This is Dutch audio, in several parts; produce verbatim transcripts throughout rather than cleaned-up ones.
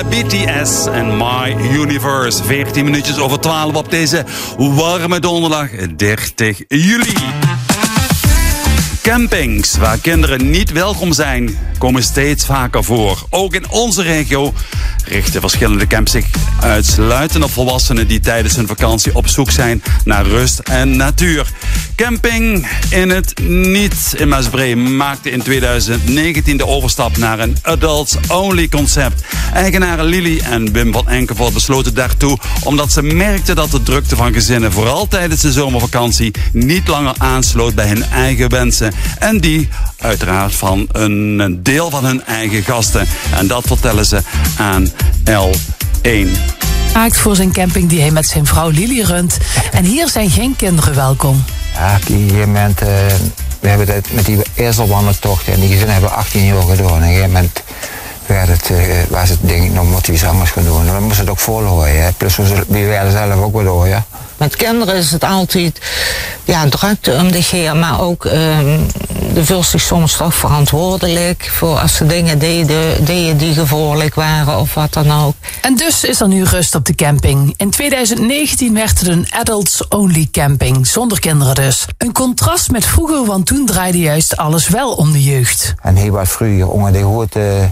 B T S en My Universe. veertien minuutjes over twaalf op deze warme donderdag dertig juli. Campings waar kinderen niet welkom zijn, komen steeds vaker voor. Ook in onze regio richten verschillende camps zich uitsluitend op volwassenen die tijdens hun vakantie op zoek zijn naar rust en natuur. Camping in het Niet in Maasbree maakte in tweeduizend negentien de overstap naar een adults-only concept. Eigenaren Lili en Wim van Enkevoort besloten daartoe omdat ze merkten dat de drukte van gezinnen vooral tijdens de zomervakantie niet langer aansloot bij hun eigen wensen. En die uiteraard van een deel van hun eigen gasten. En dat vertellen ze aan L één. Maakt voor zijn camping die hij met zijn vrouw Lili runt. En hier zijn geen kinderen welkom. Ja, op een gegeven moment, uh, we hebben het met die ezelwandeltochten en die gezinnen hebben achttien jaar gedaan. En op een gegeven moment werd het, uh, was het denk ik nog wat iets anders gaan doen. En dan moest het ook volhouden. Plus we werden zelf ook weer door. Ja. Met kinderen is het altijd ja, drukte om de geer, maar ook um, de voelt zich soms toch verantwoordelijk voor als ze dingen deden, deden die gevaarlijk waren of wat dan ook. En dus is er nu rust op de camping. In tweeduizend negentien werd het een adults-only camping, zonder kinderen dus. Een contrast met vroeger, want toen draaide juist alles wel om de jeugd. En hier was vroeger onder de grote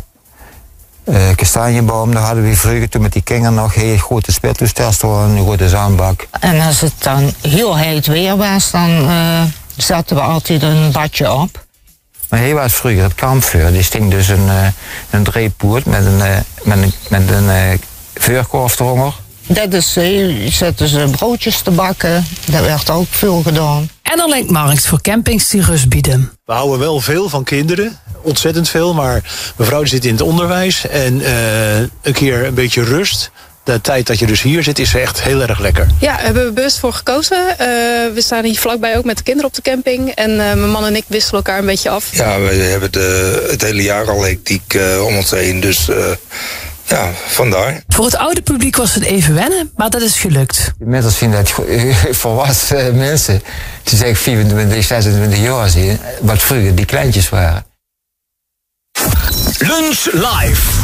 uh, kastanjeboom, daar hadden we vroeger toen met die kinderen nog heel grote speeltoestel staan, een grote zandbak. En als het dan heel heet weer was, dan uh, zetten we altijd een badje op. Maar hier was vroeger het kampvuur, die sting dus een, uh, een dreepoort met een, uh, met een, met een uh, vuurkorf eronder. Dat is, hier zetten ze broodjes te bakken, dat werd ook veel gedaan. En er lijkt markt voor campings die rust bieden. We houden wel veel van kinderen, ontzettend veel, maar mevrouw zit in het onderwijs en uh, een keer een beetje rust. De tijd dat je dus hier zit is echt heel erg lekker. Ja, daar hebben we bewust voor gekozen. Uh, we staan hier vlakbij ook met de kinderen op de camping. En uh, mijn man en ik wisselen elkaar een beetje af. Ja, we hebben de, het hele jaar al hectiek uh, om ons heen, dus uh, ja, vandaar. Voor het oude publiek was het even wennen, maar dat is gelukt. Inmiddels zien dat volwassen mensen, die zeg vierentwintig, zesentwintig jaar zien, wat vroeger die kleintjes waren. Lunch Live.